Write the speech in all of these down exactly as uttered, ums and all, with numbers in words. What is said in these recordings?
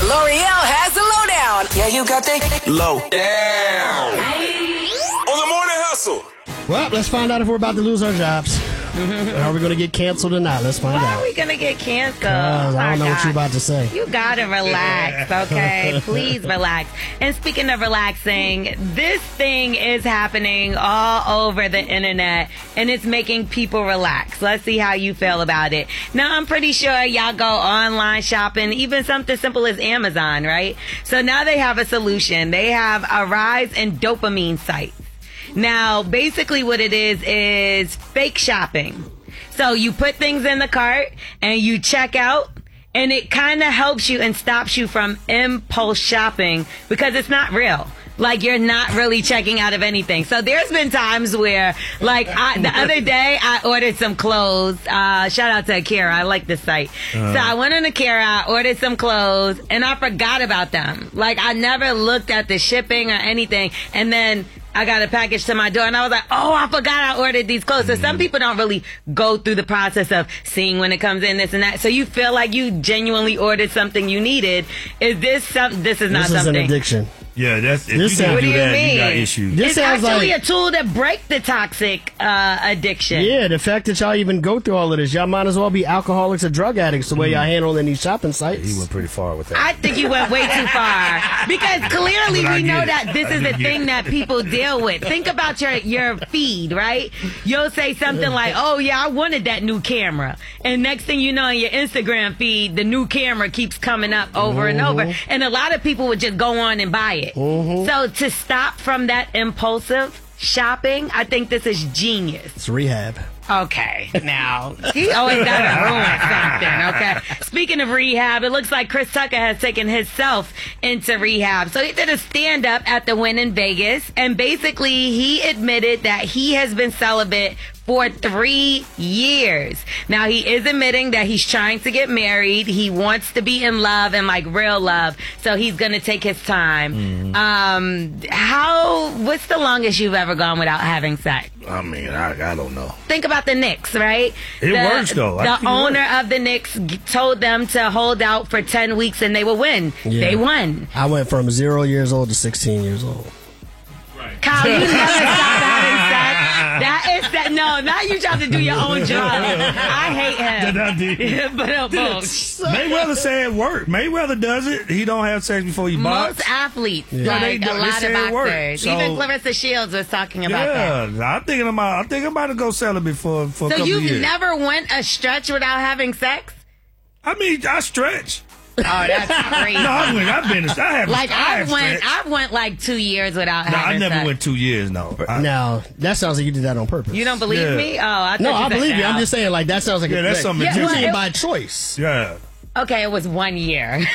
L'Oreal has the lowdown. Yeah, you got that low down. On the morning hustle. Well, let's find out if we're about to lose our jobs. Are we going to get canceled or not? Let's find Why out. are we going to get canceled? Uh, I don't know what you're about to say. You got to relax, okay? Please relax. And speaking of relaxing, this thing is happening all over the internet, and it's making people relax. Let's see how you feel about it. Now, I'm pretty sure y'all go online shopping, even something simple as Amazon, right? So now they have a solution. They have a rise in dopamine sites. Now, basically what it is, is fake shopping. So you put things in the cart and you check out, and it kind of helps you and stops you from impulse shopping because it's not real. Like, you're not really checking out of anything. So there's been times where, like, I, the other day, I ordered some clothes. Uh, shout out to Akira. I like this site. Uh, so I went on Akira, I ordered some clothes, and I forgot about them. Like, I never looked at the shipping or anything. And then I got a package to my door, and I was like, oh, I forgot I ordered these clothes. So some people don't really go through the process of seeing when it comes in, this and that. So you feel like you genuinely ordered something you needed. Is this some, this is not this something. This is an addiction. Yeah, that's if this you what do, do you that, mean? you got issues. This it's sounds actually like a tool to break the toxic uh, addiction. Yeah, the fact that y'all even go through all of this, y'all might as well be alcoholics or drug addicts the way mm. y'all handling these shopping sites. He went pretty far with that. I think you went way too far because clearly we know that this is a thing that people deal with. Think about your your feed, right? You'll say something like, "Oh yeah, I wanted that new camera," and next thing you know, in your Instagram feed, the new camera keeps coming up over mm-hmm. and over, and a lot of people would just go on and buy it. Mm-hmm. So to stop from that impulsive shopping, I think this is genius. It's rehab. Okay, now, he always got to ruin something, okay? Speaking of rehab, it looks like Chris Tucker has taken himself into rehab. So he did a stand-up at the Wynn in Vegas, and basically he admitted that he has been celibate for three years. Now, he is admitting that he's trying to get married. He wants to be in love and, like, real love, so he's going to take his time. Mm-hmm. Um, how, what's the longest you've ever gone without having sex? I mean, I, I don't know. Think about the Knicks, right? It the, works, though. I The owner works. of the Knicks g- told them to hold out for ten weeks and they will win. Yeah. They won. I went from zero years old to sixteen years old. Right. Kyle, you never stopped having sex. That is that. No, now you trying to do your own job. I hate him. That I did. But uh, Mayweather said it worked. Mayweather does it. He don't have sex before he box. most athletes, Yeah, like they do- a they lot say of it worked. boxers, So- even Clarissa Shields was talking about Yeah, that. I'm thinking about. I think I'm about to go sell it before for a So couple you've of years. never went a stretch without having sex? I mean, I stretch. Oh, that's crazy. No, I went. I've been. I have. Like I I have went, stretched. I went like two years without No, having I never sex. went two years. No. I, Now, that sounds like you did that on purpose. You don't believe Yeah. me? Oh, I thought No, you I said believe you. that. I'm just saying, like, that sounds like Yeah, a that's thing. something It's to do. usually Well, it- by choice. yeah. Okay, it was one year. It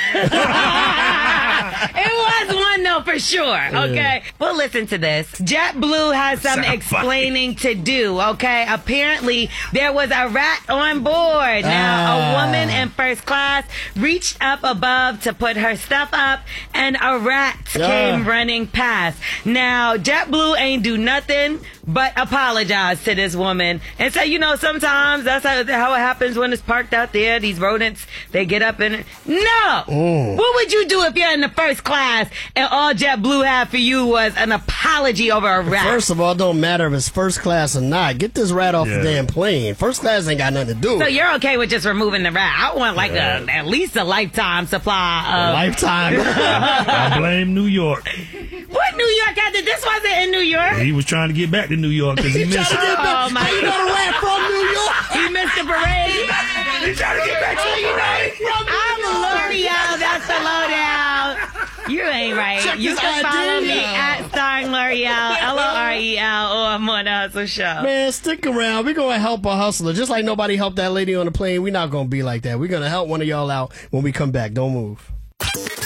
was one though, for sure. Okay, well, listen to this. JetBlue has some Sound explaining to do. Okay, apparently there was a rat on board. Now, Ah. a woman in first class reached up above to put her stuff up, and a rat Ah. came running past. Now, JetBlue ain't do nothing but apologize to this woman and say, you know, sometimes that's how, how it happens when it's parked out there. These rodents, they get up in it. No! Mm. What would you do if you're in the first class and all JetBlue had for you was an apology over a rat? First of all, it don't matter if it's first class or not. Get this rat off Yeah. the damn plane. First class ain't got nothing to do so with it. you're okay with just removing the rat? I want like Yeah. a, at least a lifetime supply of... Lifetime. I blame New York. What New York had to, this wasn't in New York? He was trying to get back to New York because he He missed. trying to get back. Oh, my How you know the rat from New York? He missed the parade. He trying to get back to New York. I'm L'Oreal. That's the lowdown. You ain't right. Check You this can I D follow me out. at Starring L'Oreal, L O R E L, or I'm on the Hustle Show. Man, stick around. We're going to help a hustler. Just like nobody helped that lady on the plane, we're not going to be like that. We're going to help one of y'all out when we come back. Don't move.